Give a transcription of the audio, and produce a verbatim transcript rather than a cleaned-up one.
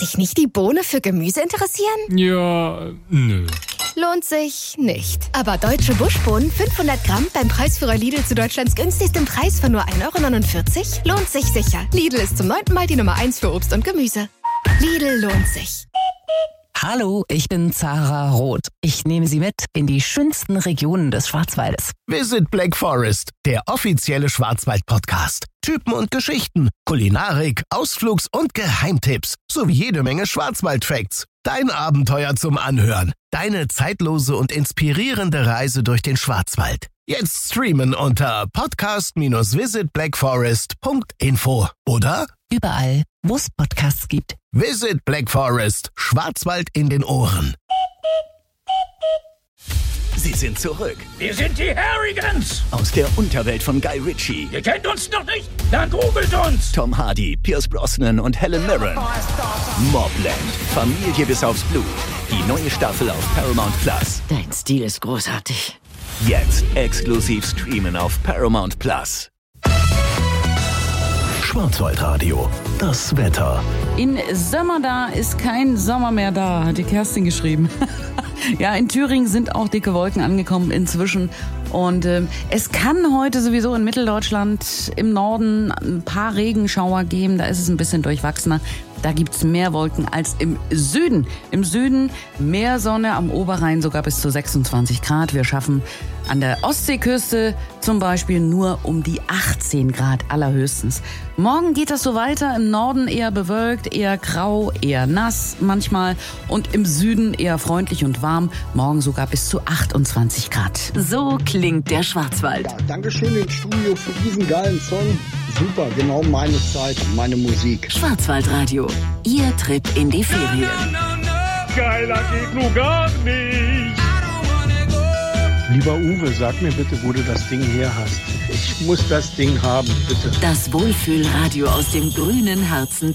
dich nicht die Bohne für Gemüse interessieren? Ja, nö. Lohnt sich nicht. Aber deutsche Buschbohnen fünfhundert Gramm beim Preisführer Lidl zu Deutschlands günstigstem Preis von nur ein Euro neunundvierzig lohnt sich sicher. Lidl ist zum neunten Mal die Nummer eins für Obst und Gemüse. Lidl lohnt sich. Hallo, ich bin Zara Roth. Ich nehme Sie mit in die schönsten Regionen des Schwarzwaldes. Visit Black Forest, der offizielle Schwarzwald-Podcast. Typen und Geschichten, Kulinarik, Ausflugs- und Geheimtipps sowie jede Menge Schwarzwald-Facts. Dein Abenteuer zum Anhören. Deine zeitlose und inspirierende Reise durch den Schwarzwald. Jetzt streamen unter podcast Bindestrich visit black forest Punkt info oder Überall, wo es Podcasts gibt. Visit Black Forest, Schwarzwald in den Ohren. Sie sind zurück. Wir sind die Harrigans. Aus der Unterwelt von Guy Ritchie. Ihr kennt uns noch nicht? Dann googelt uns. Tom Hardy, Pierce Brosnan und Helen Mirren. Mobland. Familie bis aufs Blut. Die neue Staffel auf Paramount Plus. Dein Stil ist großartig. Jetzt exklusiv streamen auf Paramount Plus. Schwarzwaldradio, das Wetter. In Sommer da ist kein Sommer mehr da, hat die Kerstin geschrieben. Ja, in Thüringen sind auch dicke Wolken angekommen inzwischen. Und äh, es kann heute sowieso in Mitteldeutschland im Norden ein paar Regenschauer geben. Da ist es ein bisschen durchwachsener. Da gibt's mehr Wolken als im Süden. Im Süden mehr Sonne, am Oberrhein sogar bis zu sechsundzwanzig Grad. Wir schaffen an der Ostseeküste zum Beispiel nur um die achtzehn Grad allerhöchstens. Morgen geht das so weiter. Im Norden eher bewölkt, eher grau, eher nass manchmal. Und im Süden eher freundlich und warm. Morgen sogar bis zu achtundzwanzig Grad. So klingt der Schwarzwald. Ja, Dankeschön ins Studio für diesen geilen Song. Super, genau meine Zeit, meine Musik. Schwarzwaldradio, Ihr Trip in die Ferien. Geiler geht nur gar nicht. Lieber Uwe, sag mir bitte, wo du das Ding her hast. Ich muss das Ding haben, bitte. Das Wohlfühlradio aus dem grünen Herzen